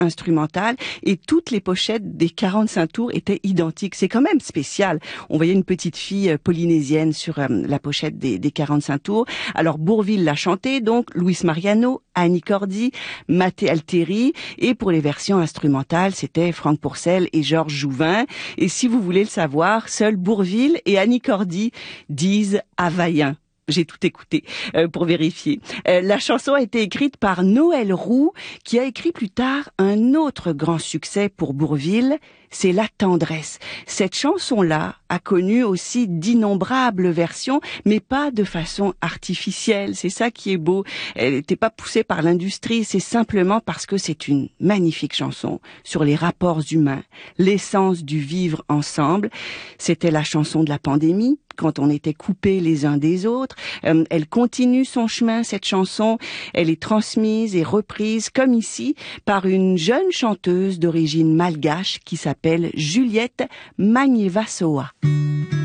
instrumentale et toutes les pochettes des 45 tours étaient identiques. C'est quand même spécial. On voyait une petite fille polynésienne sur la pochette des 45 tours. Alors Bourvil l'a chanté, donc Luis Mariano, Annie Cordy, Matteo Altieri, et pour les versions instrumentales, c'était Franck Pourcel et Georges Jouvin. Et si vous voulez le savoir, seuls Bourvil et Annie Cordy disent Havaïen. J'ai tout écouté pour vérifier. La chanson a été écrite par Noël Roux, qui a écrit plus tard un autre grand succès pour Bourvil, c'est La Tendresse. Cette chanson-là a connu aussi d'innombrables versions, mais pas de façon artificielle. C'est ça qui est beau. Elle n'était pas poussée par l'industrie, c'est simplement parce que c'est une magnifique chanson sur les rapports humains, l'essence du vivre ensemble. C'était la chanson de la pandémie, quand on était coupés les uns des autres. Elle continue son chemin, cette chanson. Elle est transmise et reprise, comme ici, par une jeune chanteuse d'origine malgache qui s'appelle Juliette Magnévasoa.